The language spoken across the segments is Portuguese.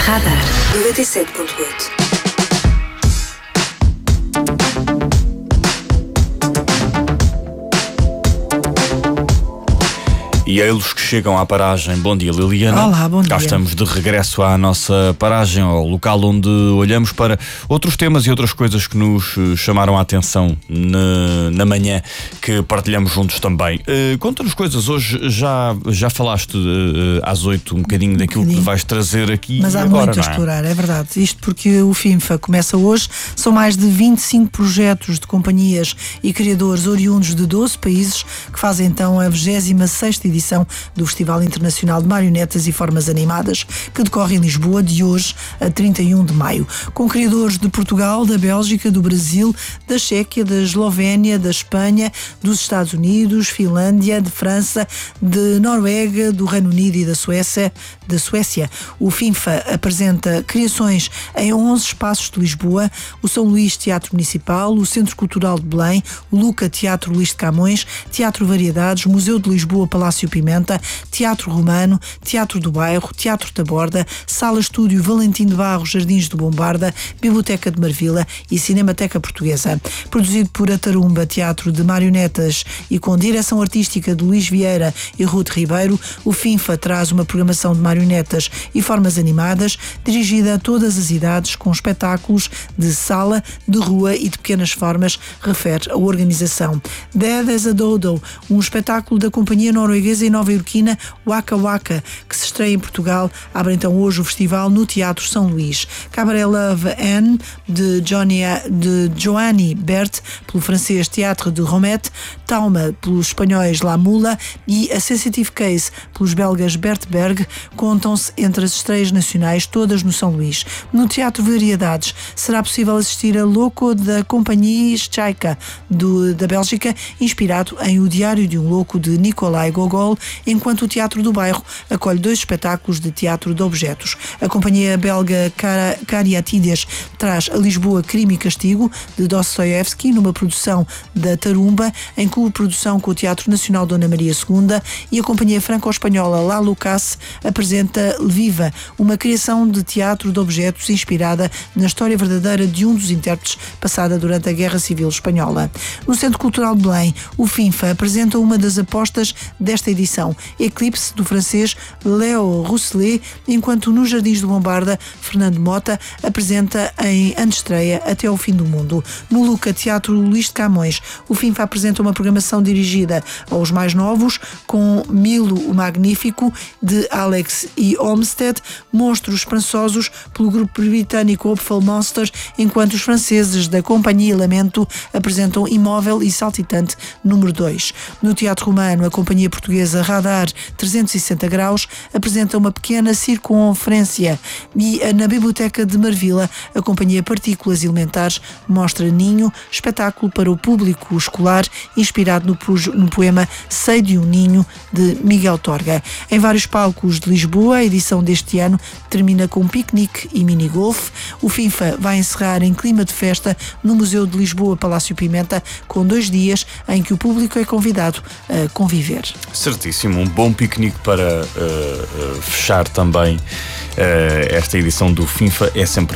Radar 97.8. E eles que chegam à paragem. Bom dia, Liliana. Olá, bom dia. Cá estamos de regresso à nossa paragem, ao local onde olhamos para outros temas e outras coisas que nos chamaram a atenção na manhã, que partilhamos juntos também. Conta-nos coisas. Hoje já falaste às 8 um bocadinho daquilo que vais trazer aqui. Mas há agora, muito a não é? explorar, é verdade. Isto porque o FINFA começa hoje. São mais de 25 projetos de companhias e criadores oriundos de 12 países que fazem então a 26ª edição do Festival Internacional de Marionetas e Formas Animadas, que decorre em Lisboa de hoje a 31 de maio. Com criadores de Portugal, da Bélgica, do Brasil, da Chequia, da Eslovénia, da Espanha, dos Estados Unidos, Finlândia, de França, de Noruega, do Reino Unido e da Suécia. O FINFA apresenta criações em 11 espaços de Lisboa: o São Luís Teatro Municipal, o Centro Cultural de Belém, o Luca Teatro Luís de Camões, Teatro Variedades, Museu de Lisboa Palácio Pimenta, Teatro Romano, Teatro do Bairro, Teatro Taborda, Sala Estúdio Valentim de Barros Jardins de Bombarda, Biblioteca de Marvila e Cinemateca Portuguesa. Produzido por Atarumba Teatro de Marionetas e com direção artística de Luís Vieira e Ruth Ribeiro, o FINFA traz uma programação de marionetas e formas animadas dirigida a todas as idades, com espetáculos de sala, de rua e de pequenas formas, refere a organização. Dead as a Dodo, um espetáculo da companhia norueguesa e nova-iorquina Waka Waka, que se estreia em Portugal, abre então hoje o festival no Teatro São Luís. Cabaret Love Anne, de Joanny Bert, pelo francês Théâtre de Romet, Tauma, pelos espanhóis La Mula, e A Sensitive Case, pelos belgas Bert Berg, contam-se entre as estreias nacionais, todas no São Luís. No Teatro Variedades será possível assistir a Louco, da Companhia Tchaika, da Bélgica, inspirado em O Diário de um Louco, de Nikolai Gogol, enquanto o Teatro do Bairro acolhe 2 espetáculos de teatro de objetos. A companhia belga Cariatides traz a Lisboa Crime e Castigo, de Dostoiévski, numa produção da Tarumba, em co-produção com o Teatro Nacional Dona Maria II, e a companhia franco-espanhola La Lucas apresenta Viva, uma criação de teatro de objetos inspirada na história verdadeira de um dos intérpretes, passada durante a Guerra Civil Espanhola. No Centro Cultural de Belém, o FINFA apresenta uma das apostas desta edição, Eclipse, do francês Léo Rousselet, enquanto nos Jardins do Bombarda, Fernando Mota apresenta em antestreia Até ao Fim do Mundo. No Luca Teatro Luís de Camões, o FINFA apresenta uma programação dirigida aos mais novos, com Milo o Magnífico, de Alex E. Olmsted, Monstros Esperançosos, pelo grupo britânico Hopeful Monsters, enquanto os franceses da Companhia Lamento apresentam Imóvel e Saltitante número 2. No Teatro Romano, a companhia portuguesa Radar 360 Graus apresenta uma pequena circunferência, e na Biblioteca de Marvila, a companhia Partículas Elementares mostra Ninho, espetáculo para o público escolar, inspirado no poema Sei de um Ninho, de Miguel Torga. Em vários palcos de Lisboa, a edição deste ano termina com piquenique e minigolf. O FINFA vai encerrar em clima de festa no Museu de Lisboa Palácio Pimenta, com 2 dias em que o público é convidado a conviver. Certíssimo, um bom piquenique para fechar também esta edição do FINFA é sempre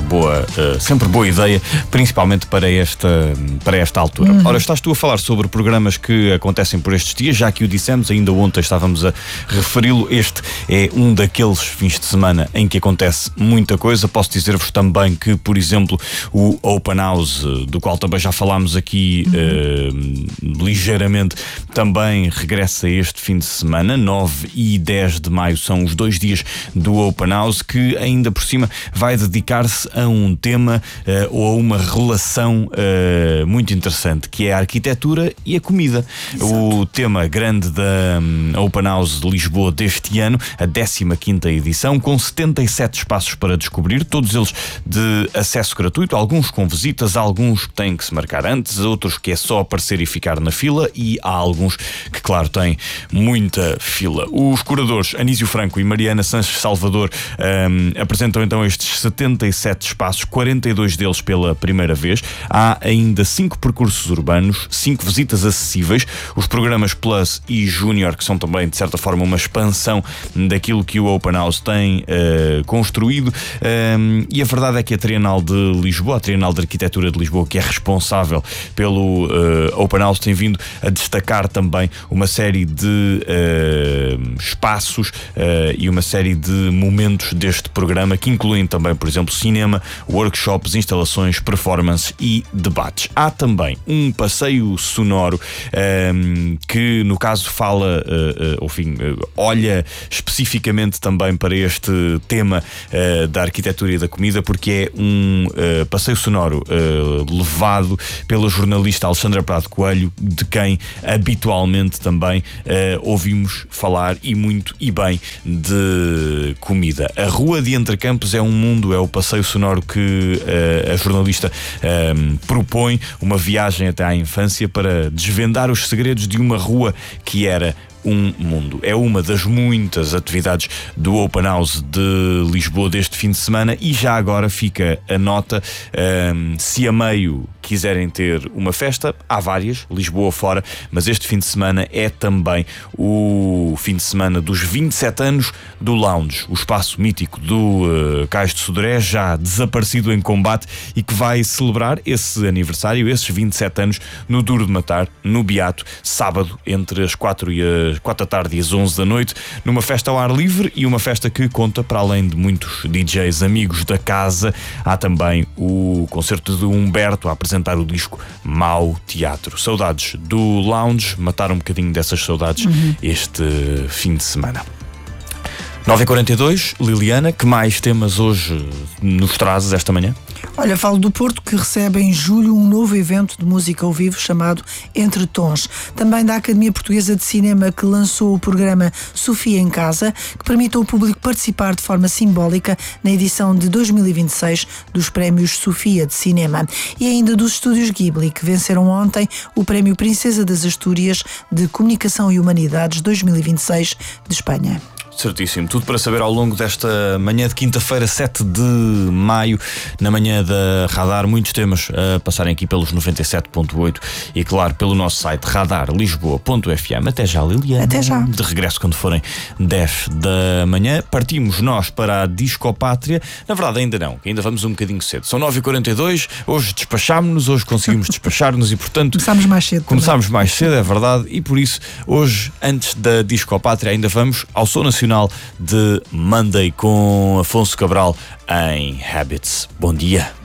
boa ideia, principalmente para esta altura. Ora, estás tu a falar sobre programas que acontecem por estes dias, já que o dissemos, ainda ontem estávamos a referi-lo. Este é um daqueles fins de semana em que acontece muita coisa. Posso dizer-vos também que, por exemplo, o Open House, do qual também já falámos aqui ligeiramente, também regressa este fim de semana. 9 e 10 de maio são os 2 dias do Open House, que ainda por cima vai dedicar-se a um tema ou a uma relação muito interessante, que é a arquitetura e a comida. Exato. O tema grande da Open House de Lisboa deste ano, a 15ª edição, com 77 espaços para descobrir, todos eles de acesso gratuito, alguns com visitas, alguns que têm que se marcar antes, outros que é só aparecer e ficar na fila, e há alguns que, claro, têm muita fila. Os curadores Anísio Franco e Mariana Sanches Salvador Apresentam então estes 77 espaços, 42 deles pela primeira vez. Há ainda 5 percursos urbanos, 5 visitas acessíveis, os programas Plus e Júnior, que são também, de certa forma, uma expansão daquilo que o Open House tem construído. E a verdade é que a Trienal de Lisboa, a Trienal de Arquitetura de Lisboa, que é responsável pelo Open House, tem vindo a destacar também uma série de espaços e uma série de momentos deste programa, que incluem também, por exemplo, cinema, workshops, instalações, performances e debates. Há também um passeio sonoro que, no caso, fala, olha especificamente também para este tema da arquitetura e da comida, porque é um passeio sonoro levado pela jornalista Alexandra Prado Coelho, de quem habitualmente também ouvimos falar e muito e bem de comida. A Rua de Entrecampos é um mundo, é o passeio sonoro que a jornalista propõe, uma viagem até à infância para desvendar os segredos de uma rua que era um mundo. É uma das muitas atividades do Open House de Lisboa deste fim de semana, e já agora fica a nota, se a meio quiserem ter uma festa, há várias, Lisboa fora, mas este fim de semana é também o fim de semana dos 27 anos do Lounge, o espaço mítico do Cais de Sodré, já desaparecido em combate, e que vai celebrar esse aniversário, esses 27 anos, no Duro de Matar, no Beato, sábado, entre as 4 da tarde e as 11 da noite, numa festa ao ar livre, e uma festa que conta, para além de muitos DJs amigos da casa, há também o concerto de Humberto a apresentar o disco Mau Teatro. Saudades do Lounge, mataram um bocadinho dessas saudades este fim de semana. 9h42, Liliana, que mais temas hoje nos trazes esta manhã? Olha, falo do Porto, que recebe em julho um novo evento de música ao vivo chamado Entre Tons. Também da Academia Portuguesa de Cinema, que lançou o programa Sofia em Casa, que permite ao público participar de forma simbólica na edição de 2026 dos Prémios Sofia de Cinema. E ainda dos Estúdios Ghibli, que venceram ontem o Prémio Princesa das Astúrias de Comunicação e Humanidades 2026 de Espanha. Certíssimo, tudo para saber ao longo desta manhã de quinta-feira, 7 de maio, na manhã da Radar. Muitos temas a passarem aqui pelos 97.8 e, claro, pelo nosso site radarlisboa.fm. Até já, Liliana. Até já. De regresso quando forem 10 da manhã. Partimos nós para a Discopátria. Na verdade, ainda não, ainda vamos um bocadinho cedo. São 9h42, hoje despachámos-nos, hoje conseguimos despachar-nos e, portanto... Começámos mais cedo. Começámos mais cedo, é verdade, e por isso, hoje, antes da Discopátria, ainda vamos ao Som Nacional de Monday com Afonso Cabral em Habits. Bom dia.